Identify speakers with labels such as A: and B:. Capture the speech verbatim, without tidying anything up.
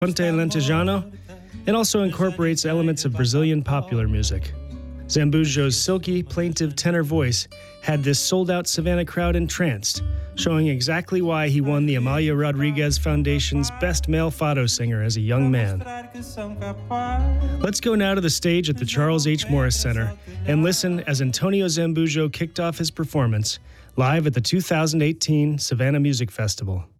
A: Ponte Lentejano, and also incorporates elements of Brazilian popular music. Zambujo's silky, plaintive tenor voice had this sold-out Savannah crowd entranced, showing exactly why he won the Amalia Rodriguez Foundation's Best Male Fado Singer as a young man. Let's go now to the stage at the Charles H. Morris Center and listen as Antonio Zambujo kicked off his performance live at the two thousand eighteen Savannah Music Festival.